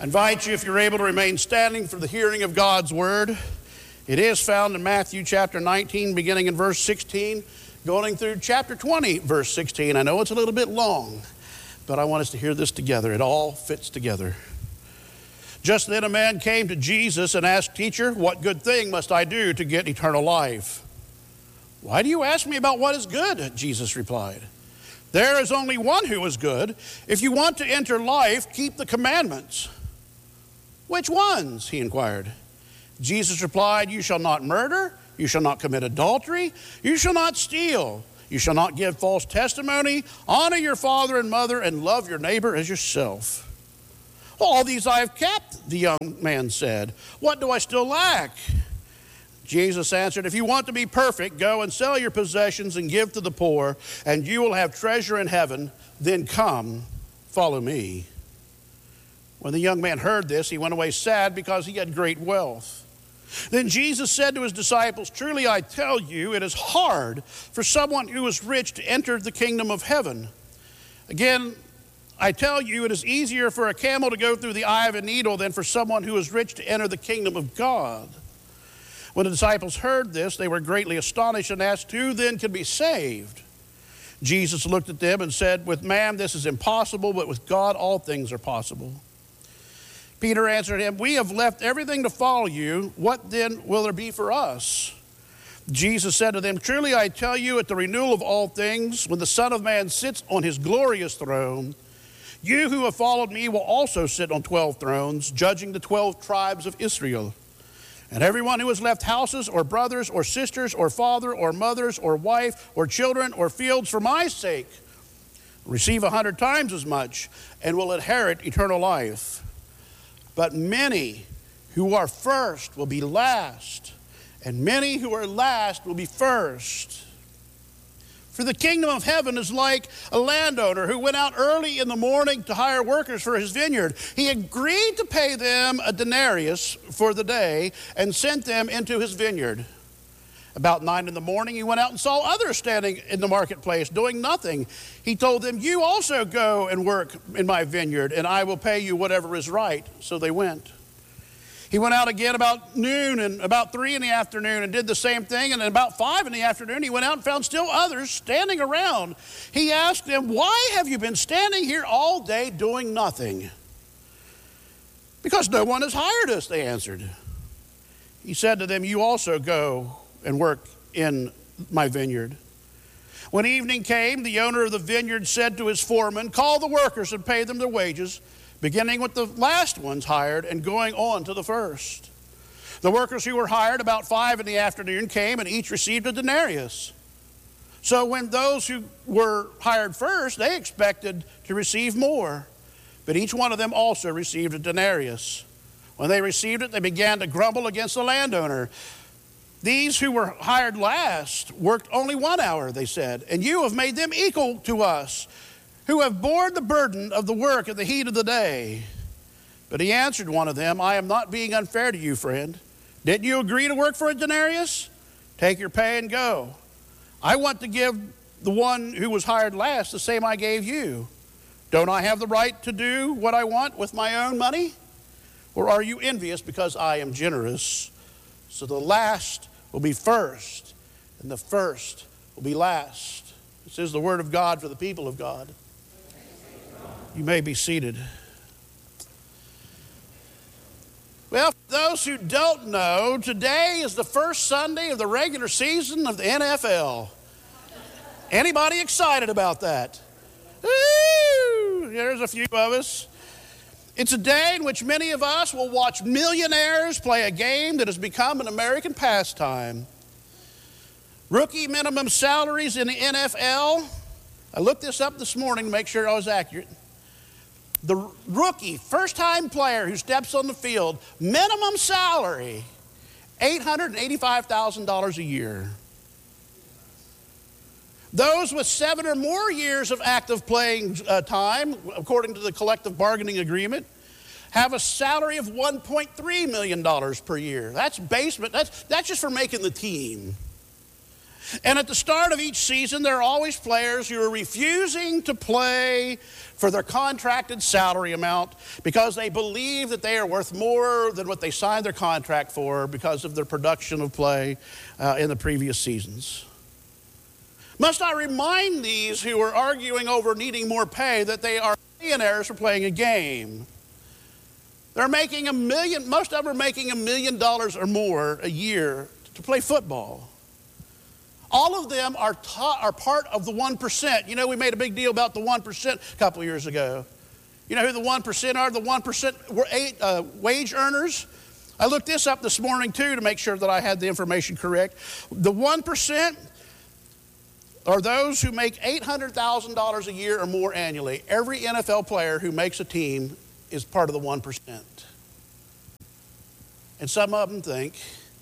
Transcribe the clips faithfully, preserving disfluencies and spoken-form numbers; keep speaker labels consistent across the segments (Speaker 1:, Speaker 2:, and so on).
Speaker 1: I invite you, if you're able, to remain standing for the hearing of God's word. It is found in Matthew chapter nineteen, beginning in verse sixteen, going through chapter twenty, verse sixteen. I know it's a little bit long, but I want us to hear this together. It all fits together. Just then a man came to Jesus and asked, "Teacher, what good thing must I do to get eternal life?" "Why do you ask me about what is good?" Jesus replied. "There is only one who is good. If you want to enter life, keep the commandments." "Which ones?" he inquired. Jesus replied, "You shall not murder, you shall not commit adultery, you shall not steal, you shall not give false testimony, honor your father and mother, and love your neighbor as yourself." "All these I have kept," the young man said. "What do I still lack?" Jesus answered, "If you want to be perfect, go and sell your possessions and give to the poor, and you will have treasure in heaven. Then come, follow me." When the young man heard this, he went away sad because he had great wealth. Then Jesus said to his disciples, "Truly I tell you, it is hard for someone who is rich to enter the kingdom of heaven. Again, I tell you, it is easier for a camel to go through the eye of a needle than for someone who is rich to enter the kingdom of God." When the disciples heard this, they were greatly astonished and asked, "Who then can be saved?" Jesus looked at them and said, "With man this is impossible, but with God all things are possible." Peter answered him, "We have left everything to follow you. What then will there be for us?" Jesus said to them, "Truly I tell you, at the renewal of all things, when the Son of Man sits on his glorious throne, you who have followed me will also sit on twelve thrones, judging the twelve tribes of Israel. And everyone who has left houses or brothers or sisters or father or mothers or wife or children or fields for my sake will receive a hundred times as much and will inherit eternal life. But many who are first will be last, and many who are last will be first. For the kingdom of heaven is like a landowner who went out early in the morning to hire workers for his vineyard. He agreed to pay them a denarius for the day and sent them into his vineyard. About nine in the morning, he went out and saw others standing in the marketplace doing nothing. He told them, "You also go and work in my vineyard, and I will pay you whatever is right." So they went. He went out again about noon and about three in the afternoon and did the same thing. And at about five in the afternoon, he went out and found still others standing around. He asked them, "Why have you been standing here all day doing nothing?" "Because no one has hired us," they answered. He said to them, "You also go and work in my vineyard." When evening came, the owner of the vineyard said to his foreman, "Call the workers and pay them their wages, beginning with the last ones hired and going on to the first." The workers who were hired about five in the afternoon came and each received a denarius. So when those who were hired first, they expected to receive more, but each one of them also received a denarius. When they received it, they began to grumble against the landowner. "These who were hired last worked only one hour," they said, "and you have made them equal to us, who have borne the burden of the work in the heat of the day." But he answered one of them, "I am not being unfair to you, friend. Didn't you agree to work for a denarius? Take your pay and go. I want to give the one who was hired last the same I gave you. Don't I have the right to do what I want with my own money? Or are you envious because I am generous?" So the last will be first, and the first will be last. This is the word of God for the people of God. You may be seated. Well, for those who don't know, today is the first Sunday of the regular season of the N F L. Anybody excited about that? Woo! There's a few of us. It's a day in which many of us will watch millionaires play a game that has become an American pastime. Rookie minimum salaries in the N F L. I looked this up this morning to make sure I was accurate. The rookie, first-time player who steps on the field, minimum salary, eight hundred eighty-five thousand dollars a year. Those with seven or more years of active playing uh, time, according to the collective bargaining agreement, have a salary of one point three million dollars per year. That's basement. That's, that's just for making the team. And at the start of each season, there are always players who are refusing to play for their contracted salary amount because they believe that they are worth more than what they signed their contract for because of their production of play uh, in the previous seasons. Must I remind these who are arguing over needing more pay that they are millionaires for playing a game? They're making a million, most of them are making a million dollars or more a year to play football. All of them are, ta- are part of the one percent. You know, we made a big deal about the one percent a couple of years ago. You know who the one percent are? The one percent were eight, uh, wage earners. I looked this up this morning, too, to make sure that I had the information correct. The one percent are those who make eight hundred thousand dollars a year or more annually. Every N F L player who makes a team is part of the one percent. And some of them think,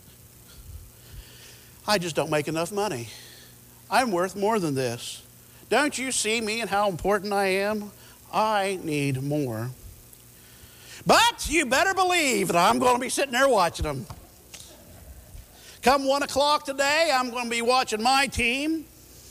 Speaker 1: I just don't make enough money. I'm worth more than this. Don't you see me and how important I am? I need more. But you better believe that I'm going to be sitting there watching them. Come one o'clock today, I'm going to be watching my team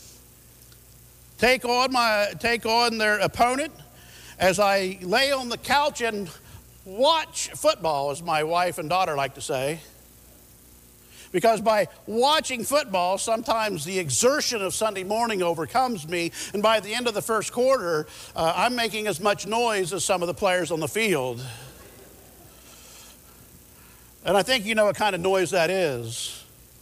Speaker 1: take on my take on their opponent as I lay on the couch and watch football, as my wife and daughter like to say. Because by watching football, sometimes the exertion of Sunday morning overcomes me, and by the end of the first quarter, uh, I'm making as much noise as some of the players on the field. And I think you know what kind of noise that is.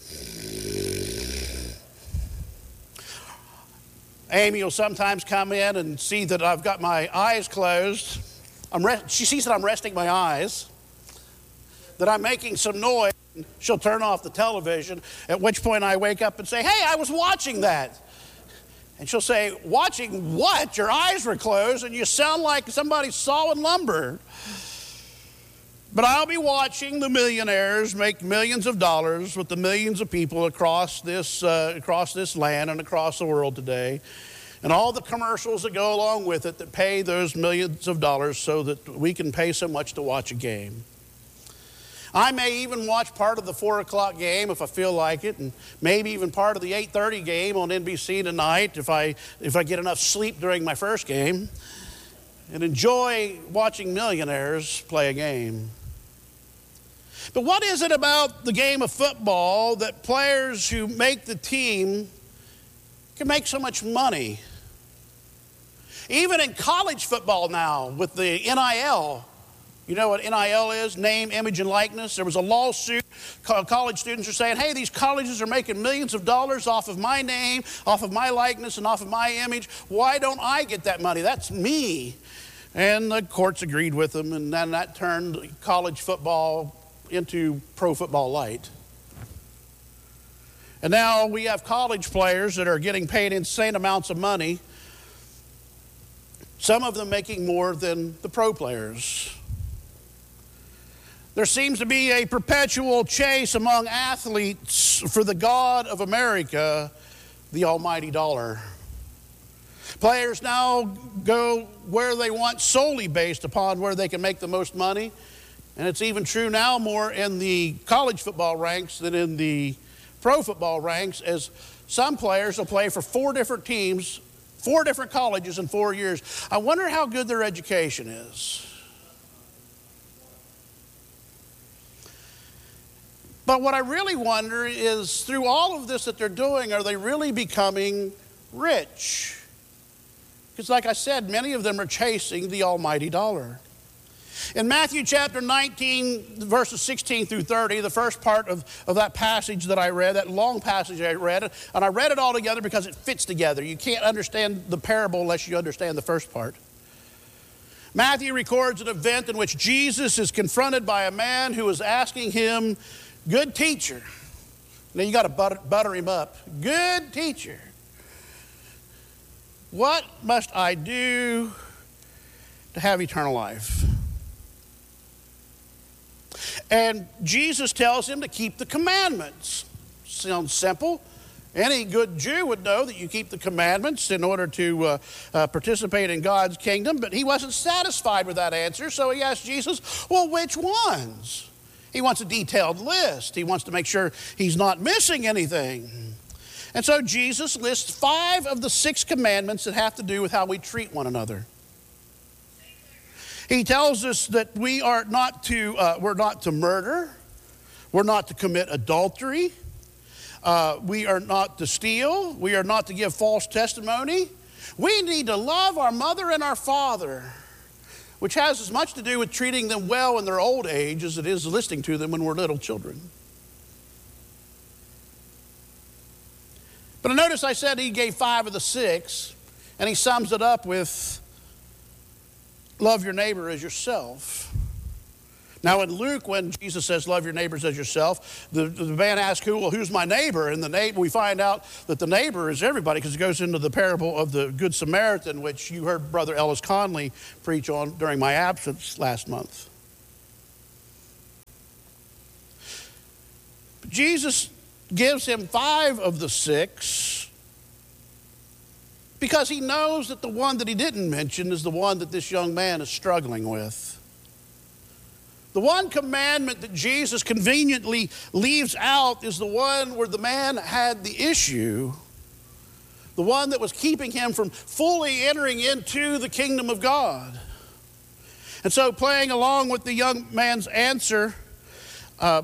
Speaker 1: Amy will sometimes come in and see that I've got my eyes closed. I'm re- she sees that I'm resting my eyes, that I'm making some noise. She'll turn off the television, at which point I wake up and say, hey, I was watching that. And she'll say, watching what? Your eyes were closed and you sound like somebody sawing lumber. But I'll be watching the millionaires make millions of dollars with the millions of people across this, uh, across this land and across the world today. And all the commercials that go along with it that pay those millions of dollars so that we can pay so much to watch a game. I may even watch part of the four o'clock game if I feel like it, and maybe even part of the eight thirty game on N B C tonight if I, if I get enough sleep during my first game, and enjoy watching millionaires play a game. But what is it about the game of football that players who make the team can make so much money? Even in college football now with the N I L, you know what N I L is? Name, image, and likeness. There was a lawsuit. College students are saying, hey, these colleges are making millions of dollars off of my name, off of my likeness, and off of my image. Why don't I get that money? That's me. And the courts agreed with them, and then that turned college football into pro football light. And now we have college players that are getting paid insane amounts of money, some of them making more than the pro players. There seems to be a perpetual chase among athletes for the God of America, the almighty dollar. Players now go where they want solely based upon where they can make the most money. And it's even true now more in the college football ranks than in the pro football ranks, as some players will play for four different teams, four different colleges in four years. I wonder how good their education is. But what I really wonder is, through all of this that they're doing, are they really becoming rich? Because like I said, many of them are chasing the almighty dollar. In Matthew chapter nineteen, verses sixteen through thirty, the first part of, of that passage that I read, that long passage I read, and I read it all together because it fits together. You can't understand the parable unless you understand the first part. Matthew records an event in which Jesus is confronted by a man who is asking him, good teacher. Now you got to butter, butter him up. Good teacher, what must I do to have eternal life? And Jesus tells him to keep the commandments. Sounds simple. Any good Jew would know that you keep the commandments in order to uh, uh, participate in God's kingdom, but he wasn't satisfied with that answer, so he asked Jesus, well, which ones? He wants a detailed list. He wants to make sure he's not missing anything. And so Jesus lists five of the six commandments that have to do with how we treat one another. He tells us that we are not to, uh, we're not to murder. We're not to commit adultery. Uh, we are not to steal. We are not to give false testimony. We need to love our mother and our father, which has as much to do with treating them well in their old age as it is listening to them when we're little children. But notice I said he gave five of the six, and he sums it up with love your neighbor as yourself. Now in Luke, when Jesus says love your neighbors as yourself, the, the man asks, Who, well, who's my neighbor? And the neighbor, we find out that the neighbor is everybody, because it goes into the parable of the Good Samaritan, which you heard Brother Ellis Conley preach on during my absence last month. But Jesus gives him five of the six because he knows that the one that he didn't mention is the one that this young man is struggling with. The one commandment that Jesus conveniently leaves out is the one where the man had the issue, the one that was keeping him from fully entering into the kingdom of God. And so, playing along with the young man's answer, uh,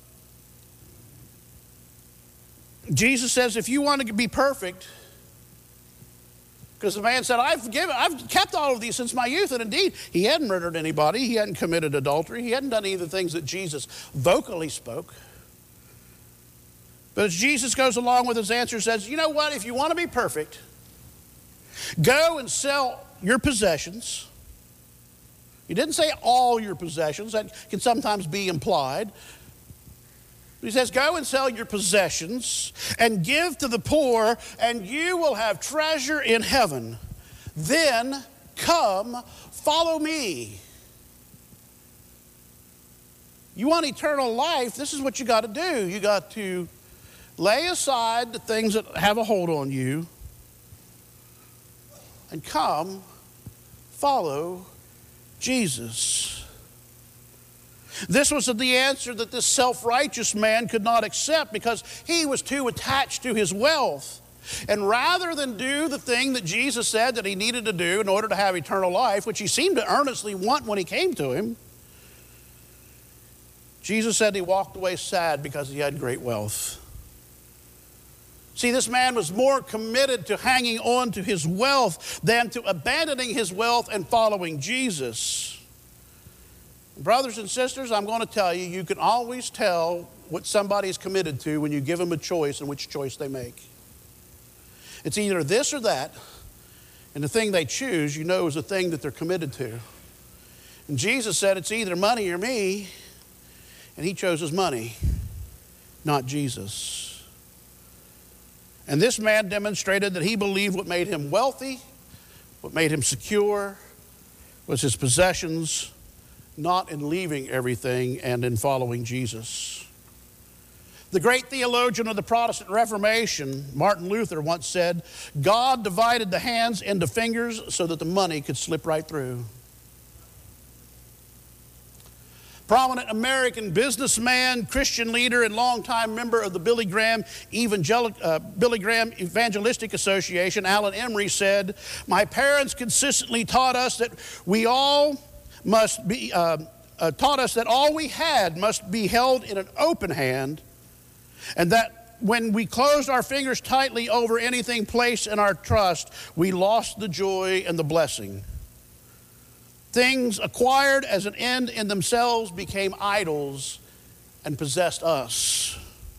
Speaker 1: Jesus says, if you want to be perfect, because the man said, I've given, I've kept all of these since my youth. And indeed, he hadn't murdered anybody. He hadn't committed adultery. He hadn't done any of the things that Jesus vocally spoke. But as Jesus goes along with his answer, says, you know what? If you want to be perfect, go and sell your possessions. He didn't say all your possessions. That can sometimes be implied. He says, go and sell your possessions and give to the poor, and you will have treasure in heaven. Then come, follow me. You want eternal life, this is what you got to do. You got to lay aside the things that have a hold on you and come, follow Jesus. This was the answer that this self-righteous man could not accept because he was too attached to his wealth. And rather than do the thing that Jesus said that he needed to do in order to have eternal life, which he seemed to earnestly want when he came to him, Jesus said he walked away sad because he had great wealth. See, this man was more committed to hanging on to his wealth than to abandoning his wealth and following Jesus. Brothers and sisters, I'm going to tell you, you can always tell what somebody's committed to when you give them a choice and which choice they make. It's either this or that, and the thing they choose, you know, is the thing that they're committed to. And Jesus said it's either money or me, and he chose his money, not Jesus. And this man demonstrated that he believed what made him wealthy, what made him secure, was his possessions, not in leaving everything and in following Jesus. The great theologian of the Protestant Reformation, Martin Luther, once said, God divided the hands into fingers so that the money could slip right through. Prominent American businessman, Christian leader, and longtime member of the Billy Graham, Evangelic, uh, Billy Graham Evangelistic Association, Alan Emery, said, my parents consistently taught us that we all must be, uh, uh, taught us that all we had must be held in an open hand, and that when we closed our fingers tightly over anything placed in our trust, we lost the joy and the blessing. Things acquired as an end in themselves became idols and possessed us.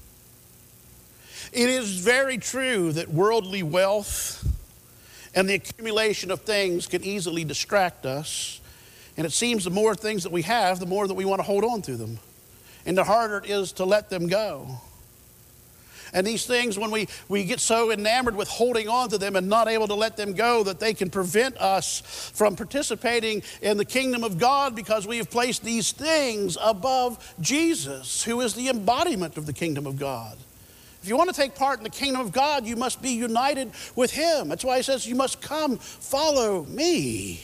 Speaker 1: It is very true that worldly wealth and the accumulation of things can easily distract us. And it seems the more things that we have, the more that we want to hold on to them. And the harder it is to let them go. And these things, when we, we get so enamored with holding on to them and not able to let them go, that they can prevent us from participating in the kingdom of God because we have placed these things above Jesus, who is the embodiment of the kingdom of God. If you want to take part in the kingdom of God, you must be united with him. That's why he says, you must come follow me.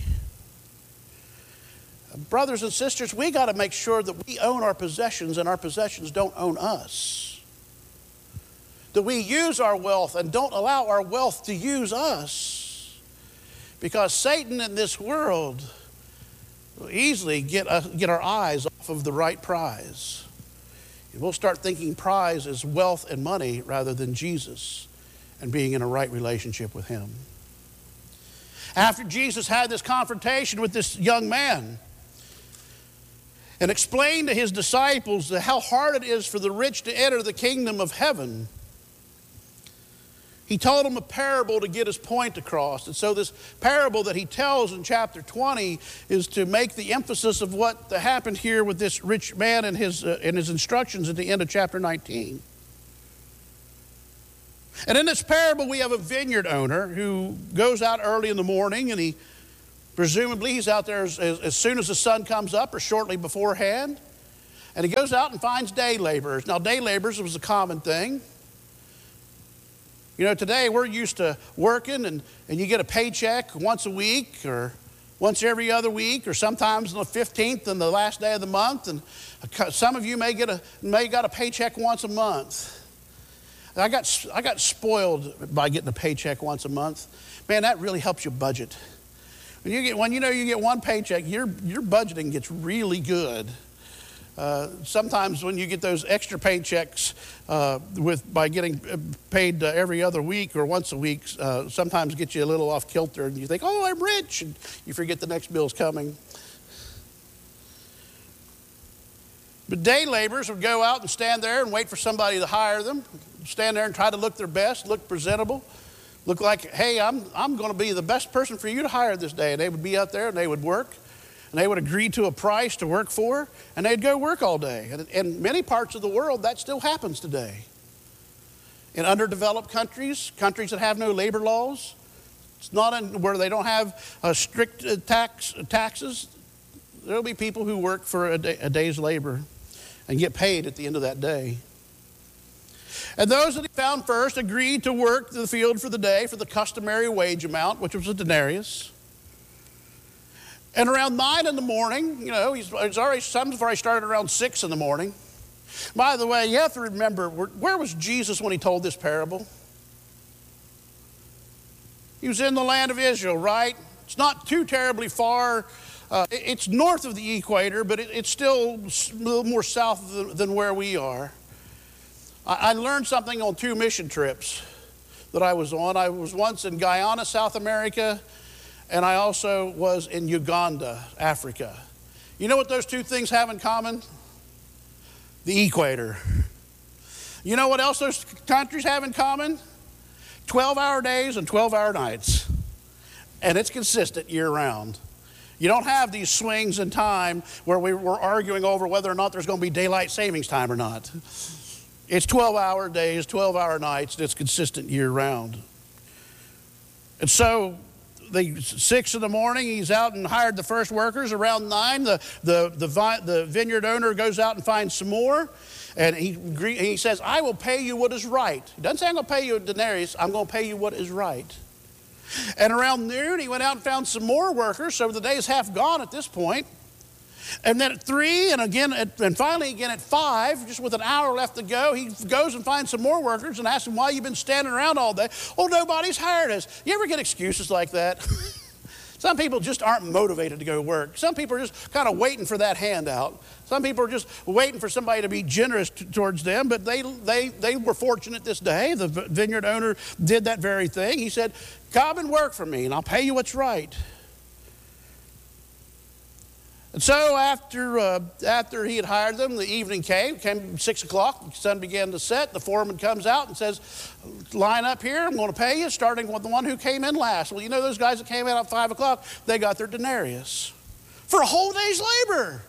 Speaker 1: Brothers and sisters, we got to make sure that we own our possessions and our possessions don't own us. that we use our wealth and don't allow our wealth to use us. Because Satan in this world will easily get, uh, get our eyes off of the right prize. And we'll start thinking prize is wealth and money rather than Jesus and being in a right relationship with him. After Jesus had this confrontation with this young man and explained to his disciples how hard it is for the rich to enter the kingdom of heaven, he told them a parable to get his point across. And so this parable that he tells in chapter twenty is to make the emphasis of what happened here with this rich man and his, uh, and his instructions at the end of chapter nineteen. And in this parable, we have a vineyard owner who goes out early in the morning, and he presumably he's out there as, as, as soon as the sun comes up or shortly beforehand. And he goes out and finds day laborers. Now, day laborers was a common thing. You know, today we're used to working and, and you get a paycheck once a week or once every other week or sometimes on the fifteenth and the last day of the month. And some of you may get a may got a paycheck once a month. I got, I got spoiled by getting a paycheck once a month. Man, that really helps you budget. When you get when you know you get one paycheck, your, your budgeting gets really good. Uh, sometimes when you get those extra paychecks uh, with by getting paid uh, every other week or once a week, uh, sometimes get you a little off kilter, and you think, "Oh, I'm rich," and you forget the next bill's coming. But day laborers would go out and stand there and wait for somebody to hire them. Stand there and try to look their best, look presentable, look like, "Hey, I'm I'm going to be the best person for you to hire this day." And they would be out there and they would work. And they would agree to a price to work for, and they'd go work all day. And in many parts of the world, that still happens today. In underdeveloped countries, countries that have no labor laws, it's not in, where they don't have uh, strict uh, tax uh, taxes, there'll be people who work for a, day, a day's labor and get paid at the end of that day. And those that he found first agreed to work the field for the day for the customary wage amount, which was a denarius. And around nine in the morning, you know, he's, it's already, sometimes already started around six in the morning. By the way, you have to remember, where, where was Jesus when he told this parable? He was in the land of Israel, right? It's not too terribly far. Uh, it, it's north of the equator, but it, it's still a little more south than, than where we are. I, I learned something on two mission trips that I was on. I was once in Guyana, South America, and I also was in Uganda, Africa. You know what those two things have in common? The equator. You know what else those countries have in common? twelve-hour days and twelve-hour nights. And it's consistent year-round. You don't have these swings in time where we were arguing over whether or not there's going to be daylight savings time or not. It's twelve-hour days, twelve-hour nights, and it's consistent year-round. And so, The six in the morning, he's out and hired the first workers. Around nine, the, the, the, the vineyard owner goes out and finds some more. And he, he says, "I will pay you what is right." He doesn't say, "I'm going to pay you a denarius. I'm going to pay you what is right." And around noon, he went out and found some more workers. So the day is half gone at this point. And then at three, and again, at, and finally again at five, just with an hour left to go, he goes and finds some more workers and asks them, "Why you've been standing around all day?" "Oh, nobody's hired us." You ever get excuses like that? Some people just aren't motivated to go work. Some people are just kind of waiting for that handout. Some people are just waiting for somebody to be generous t- towards them, but they, they, they were fortunate this day. The vineyard owner did that very thing. He said, "Come and work for me, and I'll pay you what's right." And so after uh, after he had hired them, the evening came, came six o'clock, the sun began to set. The foreman comes out and says, "Line up here, I'm going to pay you, starting with the one who came in last." Well, you know those guys that came in at five o'clock, they got their denarius for a whole day's labor.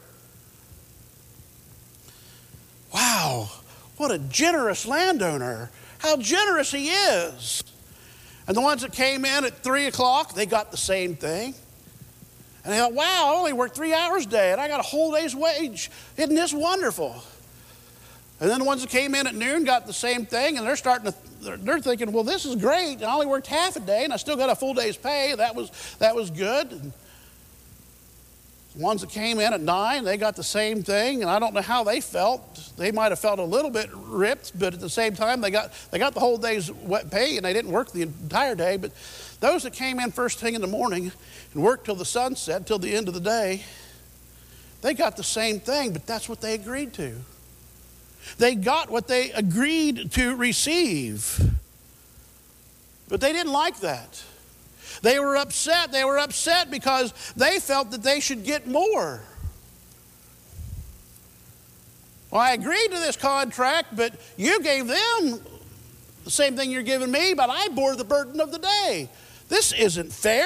Speaker 1: Wow, what a generous landowner. How generous he is. And the ones that came in at three o'clock, they got the same thing. And they thought, "Wow, I only worked three hours a day and I got a whole day's wage. Isn't this wonderful?" And then the ones that came in at noon got the same thing, and they're starting to, they're thinking, "Well, this is great. I only worked half a day and I still got a full day's pay. That was, that was good." And The ones that came in at nine, they got the same thing, and I don't know how they felt. They might have felt a little bit ripped, but at the same time, they got they got the whole day's wet pay, and they didn't work the entire day. But those that came in first thing in the morning and worked till the sunset, till the end of the day, they got the same thing, but that's what they agreed to. They got what they agreed to receive. But they didn't like that. They were upset. They were upset because they felt that they should get more. Well, I agreed to this contract, but you gave them the same thing you're giving me, but I bore the burden of the day. This isn't fair.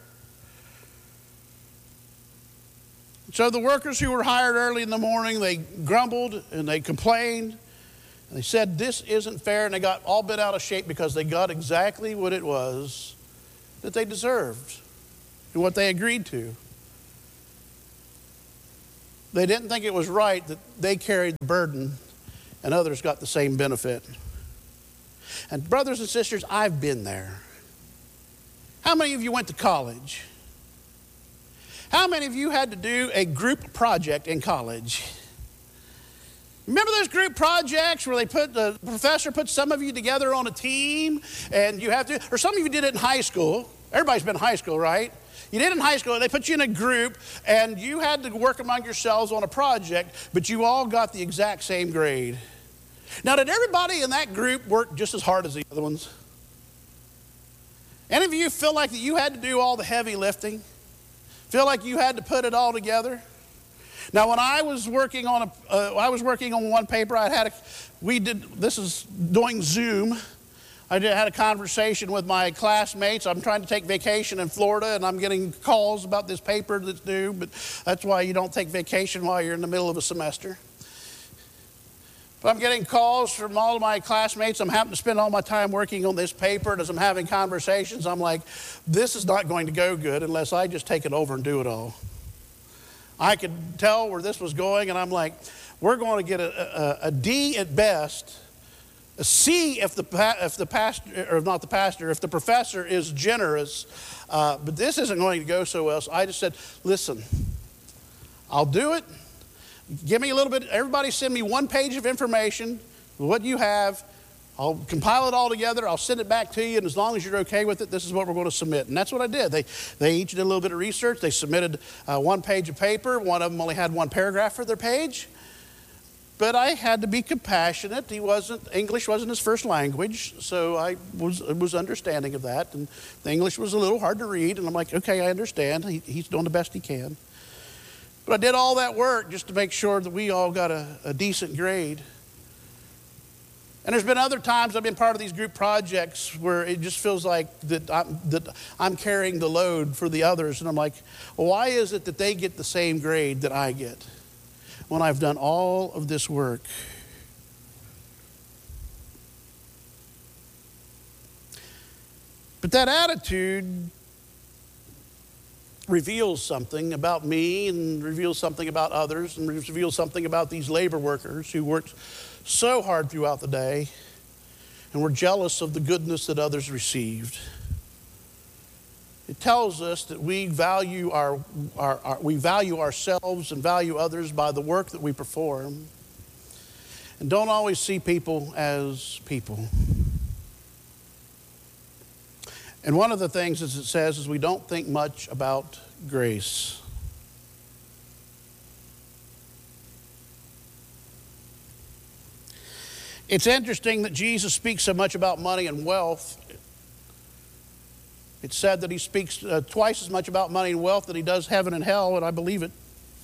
Speaker 1: So the workers who were hired early in the morning, they grumbled and they complained. And they said, this isn't fair. And they got all bent out of shape because they got exactly what it was that they deserved and what they agreed to. They didn't think it was right that they carried the burden and others got the same benefit. And brothers and sisters, I've been there. How many of you went to college? How many of you had to do a group project in college? Remember those group projects where they put the professor put some of you together on a team and you have to, or some of you did it in high school. Everybody's been in high school, right? You did it in high school. They put you in a group and you had to work among yourselves on a project, but you all got the exact same grade. Now, did everybody in that group work just as hard as the other ones? Any of you feel like that you had to do all the heavy lifting? Feel like you had to put it all together? Now, when I was working on a, uh, I was working on one paper. I had a, we did. This is doing Zoom. I did, had a conversation with my classmates. I'm trying to take vacation in Florida, and I'm getting calls about this paper that's due. But that's why you don't take vacation while you're in the middle of a semester. But I'm getting calls from all of my classmates. I'm having to spend all my time working on this paper, and as I'm having conversations, I'm like, this is not going to go good unless I just take it over and do it all. I could tell where this was going, and I'm like, we're going to get a, a, a D at best, a C if the if the pastor, or not the pastor, if the professor is generous, uh, but this isn't going to go so well. So I just said, listen, I'll do it. Give me a little bit, everybody send me one page of information, what you have. I'll compile it all together. I'll send it back to you, and as long as you're okay with it, this is what we're going to submit. And that's what I did. They they each did a little bit of research. They submitted uh, one page of paper. One of them only had one paragraph for their page. But I had to be compassionate. He wasn't English wasn't his first language, so I was was understanding of that. And the English was a little hard to read, and I'm like, okay, I understand. He, he's doing the best he can. But I did all that work just to make sure that we all got a, a decent grade. And there's been other times I've been part of these group projects where it just feels like that I'm, that I'm carrying the load for the others. And I'm like, well, why is it that they get the same grade that I get when I've done all of this work? But that attitude reveals something about me and reveals something about others and reveals something about these labor workers who worked so hard throughout the day and were jealous of the goodness that others received. It tells us that we value our, our, our we value ourselves and value others by the work that we perform, and don't always see people as people. And one of the things, as it says, is we don't think much about grace. It's interesting that Jesus speaks so much about money and wealth. It's said that he speaks uh, twice as much about money and wealth that he does heaven and hell, and I believe it.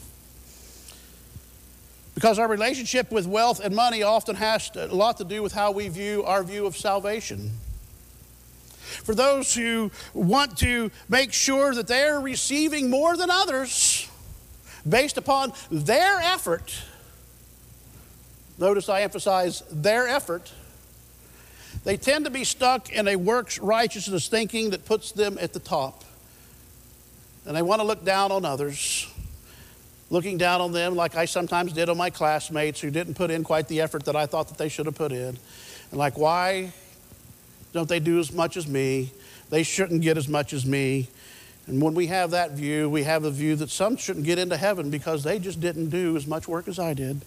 Speaker 1: Because our relationship with wealth and money often has to, a lot to do with how we view our view of salvation. For those who want to make sure that they're receiving more than others based upon their effort, notice I emphasize their effort, they tend to be stuck in a works righteousness thinking that puts them at the top. And they want to look down on others, looking down on them like I sometimes did on my classmates who didn't put in quite the effort that I thought that they should have put in. And like, why don't they do as much as me? They shouldn't get as much as me. And when we have that view, we have the view that some shouldn't get into heaven because they just didn't do as much work as I did.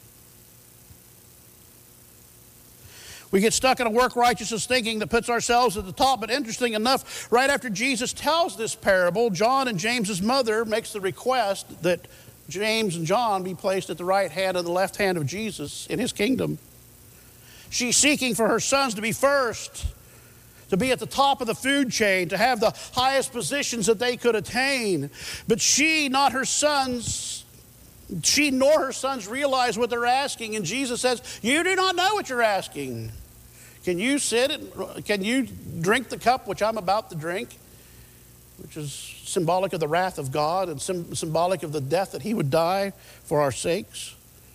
Speaker 1: We get stuck in a work righteousness thinking that puts ourselves at the top. But interesting enough, right after Jesus tells this parable, John and James's mother makes the request that James and John be placed at the right hand and the left hand of Jesus in his kingdom. She's seeking for her sons to be first, to be at the top of the food chain, to have the highest positions that they could attain. But she, not her sons, she nor her sons realize what they're asking. And Jesus says, you do not know what you're asking. Can you sit and can you drink the cup which I'm about to drink? Which is symbolic of the wrath of God and sim- symbolic of the death that he would die for our sakes.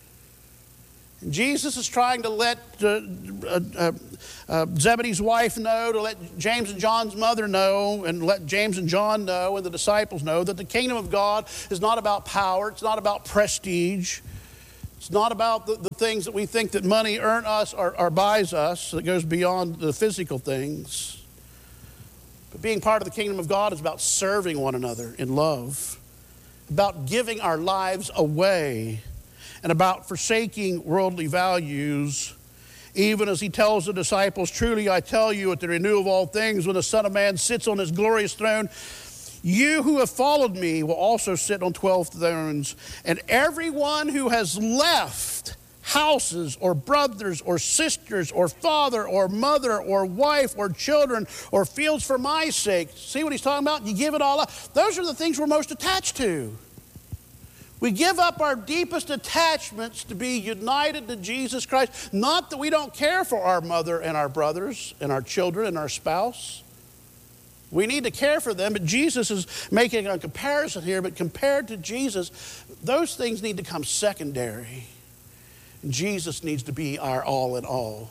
Speaker 1: And Jesus is trying to let uh, uh, uh, uh, Zebedee's wife know, to let James and John's mother know, and let James and John know, and the disciples know that the kingdom of God is not about power. It's not about prestige. It's not about the, the things that we think that money earns us or, or buys us. That goes beyond the physical things. But being part of the kingdom of God is about serving one another in love, about giving our lives away, and about forsaking worldly values, even as he tells the disciples, truly I tell you, at the renewal of all things, when the Son of Man sits on his glorious throne, you who have followed me will also sit on twelve thrones, and everyone who has left houses or brothers or sisters or father or mother or wife or children or fields for my sake. See what he's talking about? You give it all up. Those are the things we're most attached to. We give up our deepest attachments to be united to Jesus Christ. Not that we don't care for our mother and our brothers and our children and our spouse. We need to care for them, but Jesus is making a comparison here. But compared to Jesus, those things need to come secondary. Jesus needs to be our all in all.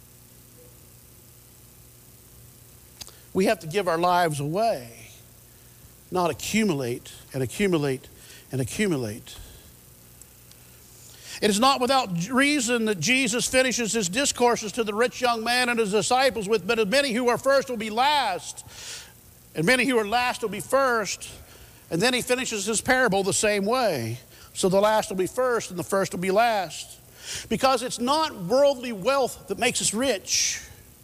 Speaker 1: We have to give our lives away, not accumulate and accumulate and accumulate. It is not without reason that Jesus finishes his discourses to the rich young man and his disciples with, but many who are first will be last, and many who are last will be first. And then he finishes his parable the same way. So the last will be first and the first will be last. Because it's not worldly wealth that makes us rich.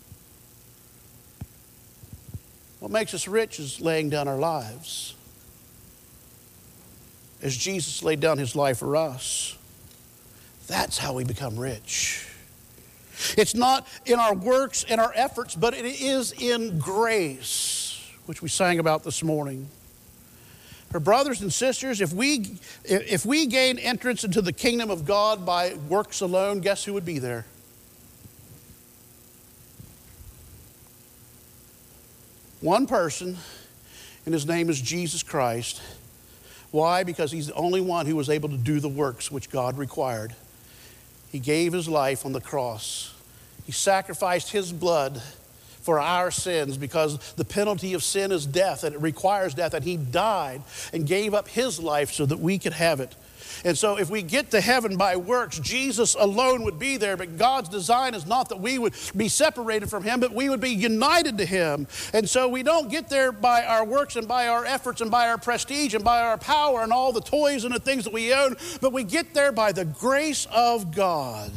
Speaker 1: What makes us rich is laying down our lives. As Jesus laid down his life for us. That's how we become rich. It's not in our works and our efforts, but it is in grace, which we sang about this morning. For brothers and sisters, if we, if we gain entrance into the kingdom of God by works alone, guess who would be there? One person, and his name is Jesus Christ. Why? Because he's the only one who was able to do the works which God required. He gave his life on the cross. He sacrificed his blood for our sins, because the penalty of sin is death, and it requires death, and he died and gave up his life so that we could have it. And so if we get to heaven by works, Jesus alone would be there, but God's design is not that we would be separated from him, but we would be united to him. And so we don't get there by our works and by our efforts and by our prestige and by our power and all the toys and the things that we own, but we get there by the grace of God.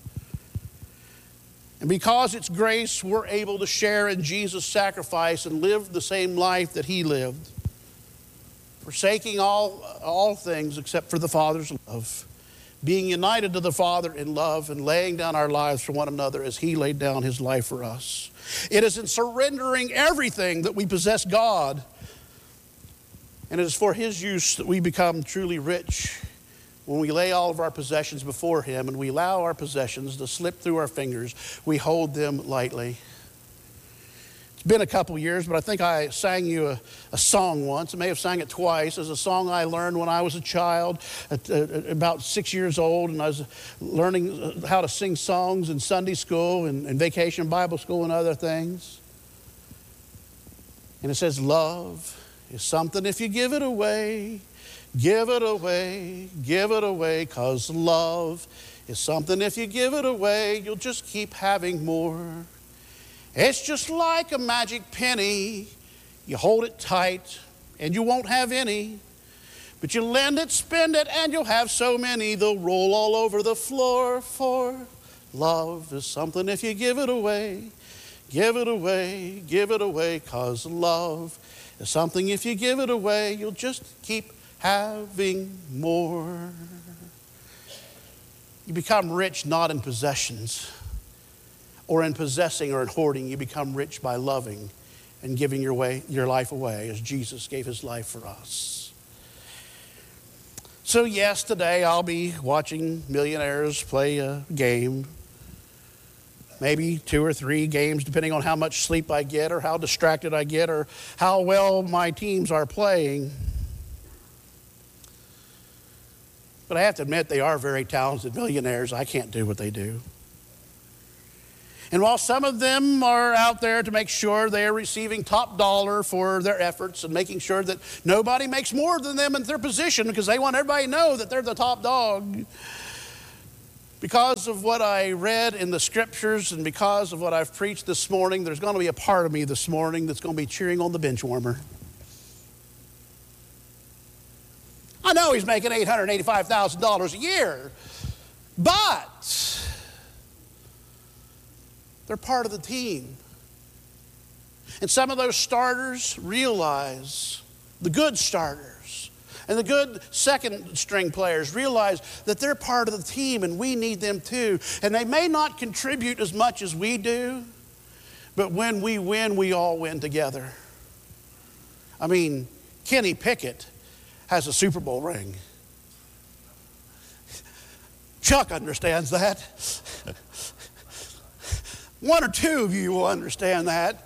Speaker 1: And because it's grace, we're able to share in Jesus' sacrifice and live the same life that he lived, forsaking all, all things except for the Father's love, being united to the Father in love and laying down our lives for one another as he laid down his life for us. It is in surrendering everything that we possess God, and it is for his use that we become truly rich. When we lay all of our possessions before him and we allow our possessions to slip through our fingers, we hold them lightly. It's been a couple years, but I think I sang you a, a song once. I may have sang it twice. It's a song I learned when I was a child, at, uh, about six years old, and I was learning how to sing songs in Sunday school and, and vacation Bible school and other things. And it says, love is something if you give it away. Give it away, give it away, 'cause love is something if you give it away, you'll just keep having more. It's just like a magic penny. You hold it tight and you won't have any. But you lend it, spend it, and you'll have so many, they'll roll all over the floor. For love is something if you give it away. Give it away, give it away, 'cause love is something if you give it away, you'll just keep having more. You become rich not in possessions or in possessing or in hoarding. You become rich by loving and giving your way, your life away as Jesus gave his life for us. So yes, today I'll be watching millionaires play a game. Maybe two or three games, depending on how much sleep I get or how distracted I get or how well my teams are playing. But I have to admit, they are very talented millionaires. I can't do what they do. And while some of them are out there to make sure they are receiving top dollar for their efforts and making sure that nobody makes more than them in their position because they want everybody to know that they're the top dog, because of what I read in the scriptures and because of what I've preached this morning, there's going to be a part of me this morning that's going to be cheering on the bench warmer. I know he's making eight hundred eighty-five thousand dollars a year, but they're part of the team. And some of those starters realize, the good starters and the good second string players realize that they're part of the team and we need them too. And they may not contribute as much as we do, but when we win, we all win together. I mean, Kenny Pickett has a Super Bowl ring. Chuck understands that. One or two of you will understand that.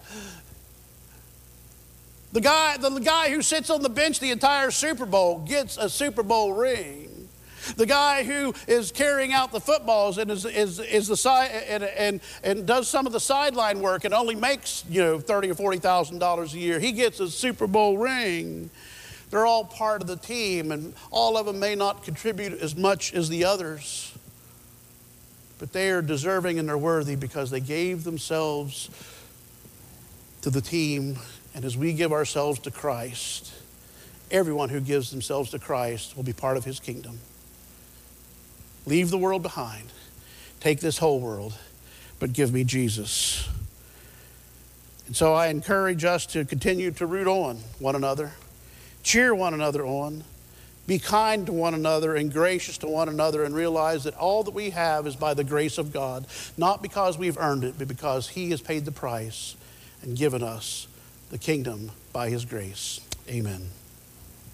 Speaker 1: The guy, the guy who sits on the bench the entire Super Bowl gets a Super Bowl ring. The guy who is carrying out the footballs and is is, is the side and, and and does some of the sideline work and only makes, you know, thirty or forty thousand dollars a year. He gets a Super Bowl ring. They're all part of the team, and all of them may not contribute as much as the others, but they are deserving and they're worthy because they gave themselves to the team. And as we give ourselves to Christ, everyone who gives themselves to Christ will be part of his kingdom. Leave the world behind. Take this whole world, but give me Jesus. And so I encourage us to continue to root on one another, cheer one another on, be kind to one another and gracious to one another, and realize that all that we have is by the grace of God, not because we've earned it, but because he has paid the price and given us the kingdom by his grace. Amen.